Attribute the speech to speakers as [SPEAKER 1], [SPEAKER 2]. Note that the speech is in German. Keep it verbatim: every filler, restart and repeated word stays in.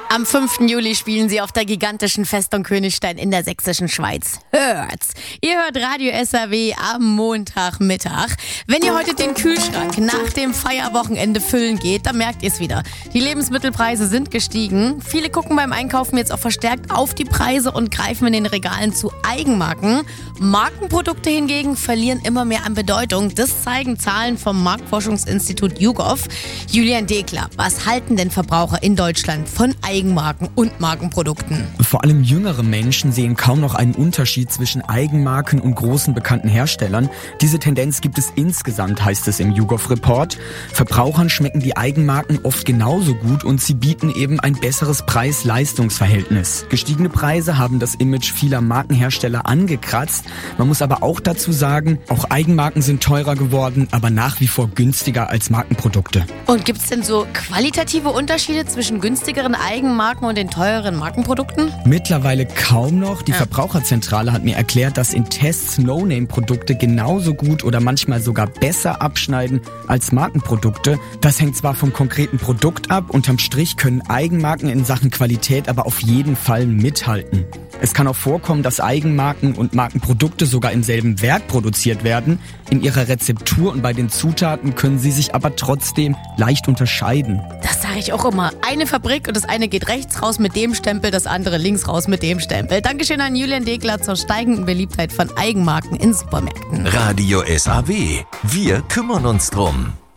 [SPEAKER 1] Am fünften Juli spielen sie auf der gigantischen Festung Königstein in der sächsischen Schweiz. Hört's! Ihr hört Radio S R W am Montagmittag. Wenn ihr heute den Kühlschrank nach dem Feierwochenende füllen geht, dann merkt ihr es wieder. Die Lebensmittelpreise sind gestiegen. Viele gucken beim Einkaufen jetzt auch verstärkt auf die Preise und greifen in den Regalen zu Eigenmarken. Markenprodukte hingegen verlieren immer mehr an Bedeutung. Das zeigen Zahlen vom Marktforschungsinstitut YouGov. Julian Dekler, was halten denn Verbraucher in Deutschland von Eigenmarken und Markenprodukten?
[SPEAKER 2] Vor allem jüngere Menschen sehen kaum noch einen Unterschied zwischen Eigenmarken und großen bekannten Herstellern. Diese Tendenz gibt es insgesamt, heißt es im YouGov-Report. Verbrauchern schmecken die Eigenmarken oft genauso gut und sie bieten eben ein besseres Preis-Leistungs-Verhältnis. Gestiegene Preise haben das Image vieler Markenhersteller angekratzt. Man muss aber auch dazu sagen, auch Eigenmarken sind teurer geworden, aber nach wie vor günstiger als Markenprodukte.
[SPEAKER 1] Und gibt es denn so qualitative Unterschiede zwischen günstigeren Eigenmarken und den teureren Markenprodukten?
[SPEAKER 2] Mittlerweile kaum noch. Die
[SPEAKER 1] Ja.
[SPEAKER 2] Verbraucherzentrale hat mir erklärt, dass in Tests No-Name-Produkte genauso gut oder manchmal sogar besser abschneiden als Markenprodukte. Das hängt zwar vom konkreten Produkt ab, unterm Strich können Eigenmarken in Sachen Qualität aber auf jeden Fall mithalten. Es kann auch vorkommen, dass Eigenmarken und Markenprodukte sogar im selben Werk produziert werden. In ihrer Rezeptur und bei den Zutaten können sie sich aber trotzdem leicht unterscheiden.
[SPEAKER 1] Das sage ich auch immer. Eine Fabrik und das eine geht rechts raus mit dem Stempel, das andere links raus mit dem Stempel. Dankeschön an Julian Dekler zur steigenden Beliebtheit von Eigenmarken in Supermärkten.
[SPEAKER 3] Radio S A W. Wir kümmern uns drum.